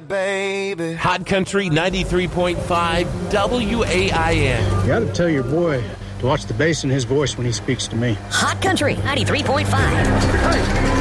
baby. Hot Country 93.5 WAIN. You got to tell your boy to watch the bass in his voice when he speaks to me. Hot Country 93.5.